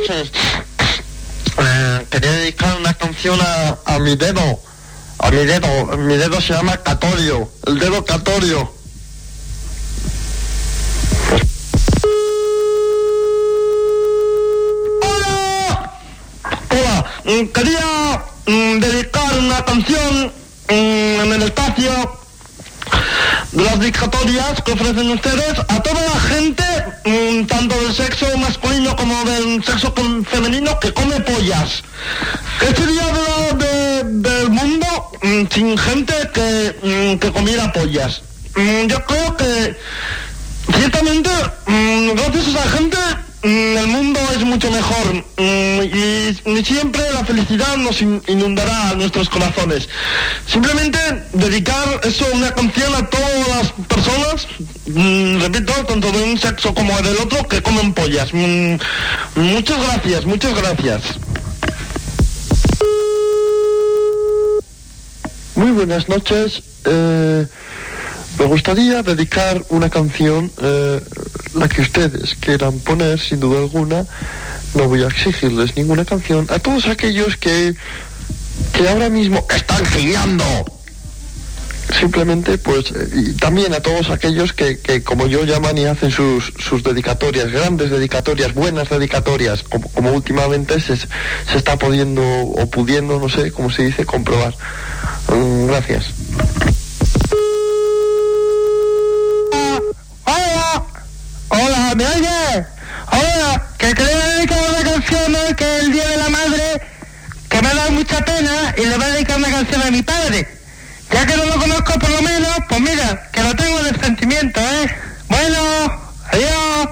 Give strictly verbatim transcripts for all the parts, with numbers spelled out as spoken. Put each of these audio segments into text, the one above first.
noches. Eh, quería dedicar una canción a, a mi dedo. A mi dedo. Mi dedo se llama Catorio. El dedo Catorio. ¡Hola! Hola. Mm, Quería mm, dedicar una canción mm, en el espacio de las dedicatorias que ofrecen ustedes a toda la gente, mmm, tanto del sexo masculino como del sexo femenino, que come pollas. ¿Qué sería de, de, del mundo mmm, sin gente que, mmm, que comiera pollas? Mmm, yo creo que ciertamente mmm, gracias a esa gente mmm, el mundo es mucho mejor, mmm, y, y siempre la felicidad nos in, inundará nuestros corazones. Simplemente dedicar eso, una canción a todas las personas, mmm, repito, tanto de un sexo como del otro, que comen pollas. Mmm, muchas gracias, muchas gracias. Muy buenas noches. Eh, me gustaría dedicar una canción, eh, la que ustedes quieran poner, sin duda alguna. No voy a exigirles ninguna canción. A todos aquellos que, que ahora mismo están giñando. Simplemente, pues, y también a todos aquellos que, que como yo, llaman y hacen sus, sus dedicatorias, grandes dedicatorias, buenas dedicatorias, como, como últimamente se, se está pudiendo, o pudiendo, no sé cómo se dice, comprobar. Mm, gracias. Hola, hola, ¿me oyes? Hola, que quería dedicar una canción hoy, que es el Día de la Madre, que me ha dado mucha pena, y le voy a dedicar una canción a mi padre. Ya que no lo conozco por lo menos, pues mira, que lo tengo de sentimiento, ¿eh? Bueno, adiós.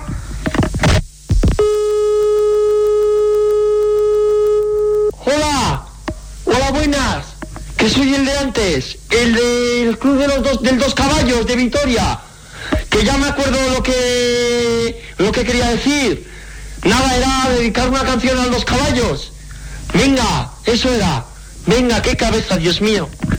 Hola, hola, buenas. Que soy el de antes, el del club de los dos, del dos caballos de Vitoria. Que ya me acuerdo lo que, lo que quería decir. Nada, era dedicar una canción a los caballos. Venga, eso era. Venga, qué cabeza, Dios mío.